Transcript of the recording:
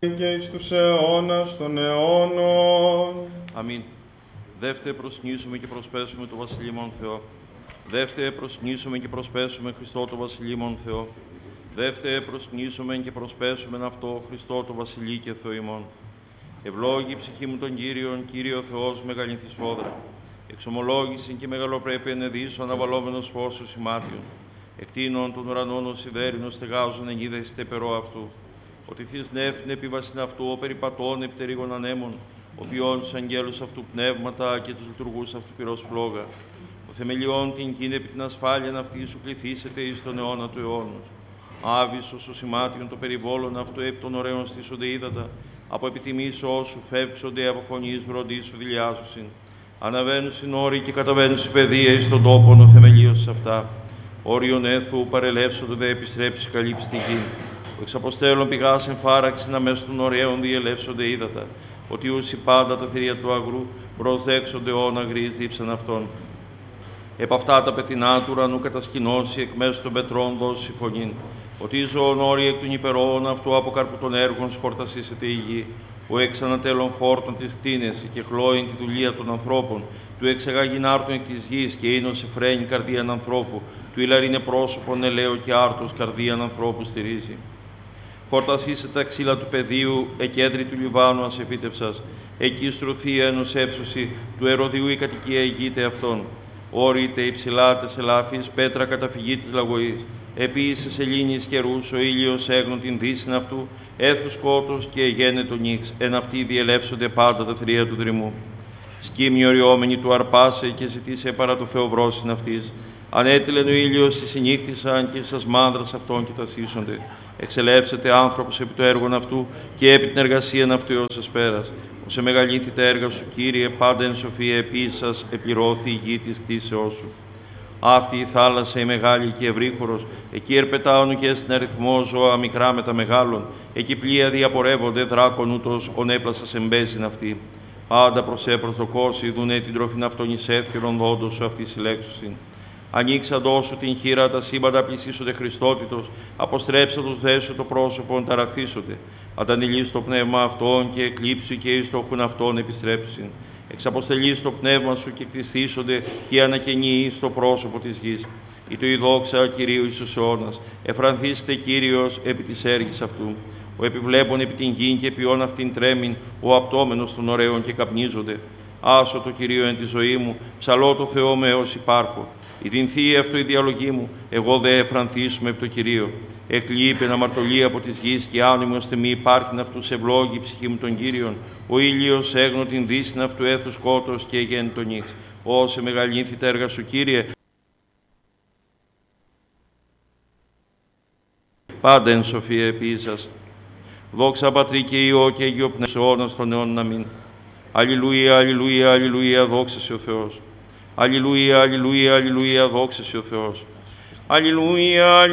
και εις τους αιώνας των αιώνων. Αμήν. Δεύτε προσκυνήσουμε και προσπέσουμε το Βασιλείμον Θεό. Δεύτε προσκυνήσουμε και προσπέσουμε Χριστό το Βασιλείμον Θεό. Δεύτε προσκυνήσουμε και προσπέσουμε αυτό Χριστό το Βασιλεί και Θεό ημών. Ευλόγη η ψυχή μου τον Κύριον, Κύριο Θεός μεγαλυνθής φόδρα. Εξομολόγηση και μεγαλοπρέπεια ενεδίσω αναβαλόμενος φώσος ημάτιον. Εκτείνων των ουρανών ως σιδέρινος στεγάζων εν είδα εις τεπερό αυτού. Ότι θείς νέφνε επιβασιν αυτού, ο περιπατών επτερίγων ανέμων, ο ποιών τους αγγέλους αυτού πνεύματα και τους λειτουργούς αυτού πυρός φλόγα. Ο θεμελιών την κίνη επί την ασφάλεια αυτή σου κληθήσετε εις τον αιώνα του αιώνος. Άβυσος ο σημάτιον το περιβόλων αυτού επί των ωραίων στήσονται ύδατα, από επιτιμής όσου φεύξονται από φωνής βροντής σου δηλιάζουσιν. Αναβαίνουν στην όρη και καταβαίνουν στην παιδεία εις τον τόπον ο θεμελίος σε αυτά. Όριον έθου παρελεύσονται δε επιστρέψει καλύψει την γη. Ο εξαποστέλων πηγάς εν φάραξιν αμέσως των ωραίων διελεύσονται ύδατα. Ότι ούσι πάντα τα θηρία του αγρού προσδέξονται όν αγρείς δίψαν αυτών. Επ' αυτά τα πετεινά του ουρανού κατασκηνώσει εκ μέσω των πετρών δώσει φωνήν. Ότι ζωον όροι εκ των υπερών αυτού από καρπού των έργων σχορτασίσεται η γη. Ο εξ ανατέλων χόρτων της κτίνεση και χλώην τη δουλεία των ανθρώπων. Του εξεγάγειν άρτων εκ της γης και ίνος εφραίνει καρδίαν ανθρώπου. Του ηλαρίνε πρόσωπον ελαίο και άρτος καρδίαν ανθρώπου στηρίζει. Χορτασίσε τα ξύλα του πεδίου, εκέντρη του Λιβάνου ασεφίτευσας. Εκεί στρωθία ενός έψωση, του ερωδιού η κατοικία ηγείται αυτών. Όρητε υψηλάτε ελάφης, πέτρα καταφυγή της λαγωής. Επίσης σελήνης καιρούς, ο ήλιος έγνων την δύσιν αυτού, έθου σκότος και γένετο νύξ, εν αυτοί διελεύσονται πάντα τα θρία του δρυμού. Σκύμνη οριόμενη του αρπάσε και ζητήσε παρά το Θεό βρόσιν αυτής. Ανέτειλεν ο ήλιος τη συνύχθησαν και σας μάνδρας αυτών και τα σύσσονται. Εξελεύσετε άνθρωπος επί το έργον αυτού και επί την εργασίαν αυτού έως σας πέρας. Ώσε μεγαλύνθη τα έργα σου, Κύριε, πάντα εν σοφία επίσης σας επληρώθη η γη της κτήσεώς σου. Αυτή η θάλασσα η μεγάλη και ευρύχωρος, εκεί ερπετάουν και στην αριθμό ζώα μικρά με τα μεγάλων, εκεί πλοία διαπορεύονται δράκον ούτως ονέπλασας εμπέζιν αυτή. Πάντα προς προσδοκώσει, δουνε την τροφήν αυτών εις εύκαιρον δόντος σου αυτή συλλέξουσιν. Ανοίξαντό σου την χείρα, τα σύμπαντα πλησίσονται Χριστότητος, αποστρέψαντος δέσου το πρόσωπον ταραχθήσονται. Αντανειλείς το πνεύμα αυτών και εκλείψει και εις το έχουν αυτών επιστρέψουν. Εξαποστελείς το πνεύμα σου και κτιστήσονται και ανακαινεί στο πρόσωπο της γης. Ήτο η δόξα Κυρίου εις τους αιώνας. Εφρανθήστε Κύριος επί της έργης αυτού. Ο επιβλέπων επί την γη και ποιόν αυτήν τρέμην, ο απτόμενος των ωραίων και καπνίζονται. Άσω το Κυρίο εν τη ζωή μου, ψαλώ το Θεό με έως υπάρχω. Η την θεία αυτό η διαλογή μου, εγώ δε εφρανθήσουμε επί το Κυρίο. Εκλείπεν αμαρτωλή από της γης και άνιμος μη υπάρχειν αυτούς ευλόγη ψυχή μου των Κύριων. Ο ήλιος έγνω την δύσιν αυτού έθου σκότος και γέννη τον νύξ. Όσε μεγαλύνθη τα έργα σου, Κύριε, πάντα εν σοφία επίσης. Δόξα Πατρί και Υιό και Αγίο Πνεύμα αιώνας των αιώνων. Αμήν. Αλληλούια, αλληλούια, αλληλούια, δόξα σε ο Θεός. Αλληλούια, αλληλούια, αλληλούια, δόξα σε ο Θεός. Αλληλούια,